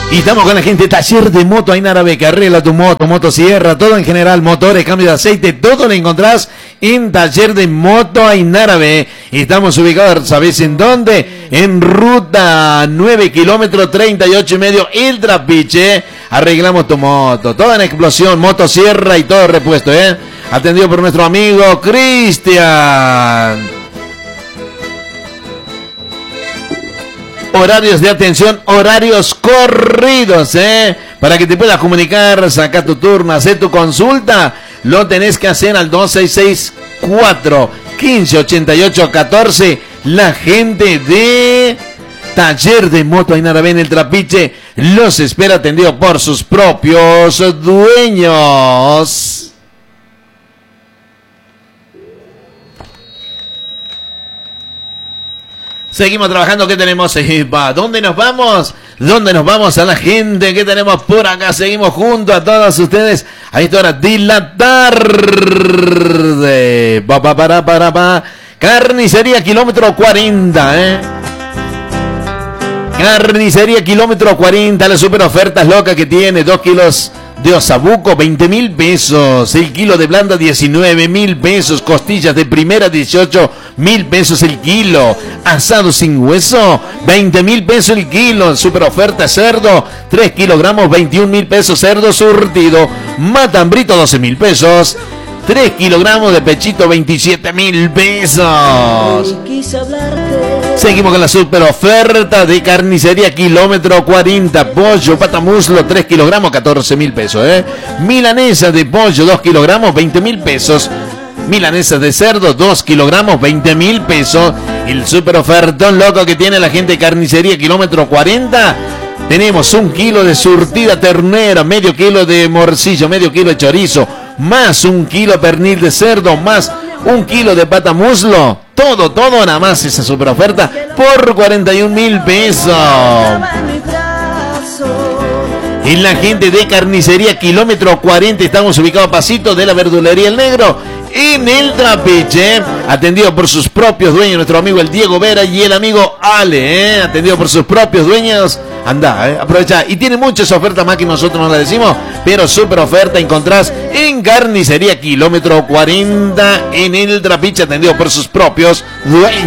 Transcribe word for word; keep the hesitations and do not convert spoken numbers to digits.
Y estamos con la gente de Taller de Moto Ainarabe, que arregla tu moto, motosierra, todo en general, motores, cambio de aceite, todo lo encontrás en Taller de Moto Ainarabe. Y estamos ubicados, ¿sabés en dónde? En ruta nueve, kilómetro treinta y ocho y medio, El Trapiche. Arreglamos tu moto, toda en explosión, motosierra y todo repuesto, ¿eh? Atendido por nuestro amigo Cristian. Horarios de atención, horarios corridos, ¿eh? Para que te puedas comunicar, saca tu turno, hacer tu consulta, lo tenés que hacer al dos seis seis cuatro, uno cinco, ocho ocho, uno cuatro. La gente de Taller de Moto Ainarabe en El Trapiche los espera, atendido por sus propios dueños. Seguimos trabajando. ¿Qué tenemos? ¿Dónde nos vamos? ¿Dónde nos vamos? A la gente que tenemos por acá. Seguimos junto a todos ustedes a esta hora de la tarde. Pa, pa, para, para, pa. Carnicería kilómetro cuarenta, ¿eh? Carnicería kilómetro cuarenta. Las super ofertas locas que tiene. Dos kilos de osabuco, veinte mil pesos. El kilo de blanda, diecinueve mil pesos. Costillas de primera, dieciocho mil pesos el kilo. Asado sin hueso, veinte mil pesos el kilo. Super oferta cerdo, tres kilogramos, veintiún mil pesos. Cerdo surtido, matambrito, doce mil pesos. tres kilogramos de pechito, veintisiete mil pesos. Seguimos con la super oferta de carnicería kilómetro cuarenta. Pollo, patamuslo, tres kilogramos, catorce mil pesos. ¿eh? Milanesa de pollo, dos kilogramos, veinte mil pesos. Milanesas de cerdo, dos kilogramos, veinte mil pesos. El super ofertón loco que tiene la gente de carnicería kilómetro cuarenta. Tenemos un kilo de surtida ternera, medio kilo de morcillo, medio kilo de chorizo, más un kilo de pernil de cerdo, más un kilo de pata muslo. Todo, todo, nada más esa super oferta por cuarenta y un mil pesos. Y la gente de carnicería kilómetro cuarenta, estamos ubicados a pasito de la verdulería El Negro, en El Trapiche, atendido por sus propios dueños, nuestro amigo el Diego Vera y el amigo Ale, ¿eh? atendido por sus propios dueños. Anda, ¿eh? aprovecha. Y tiene muchas ofertas más que nosotros no las decimos, pero super oferta encontrás en carnicería kilómetro cuarenta en El Trapiche, atendido por sus propios dueños.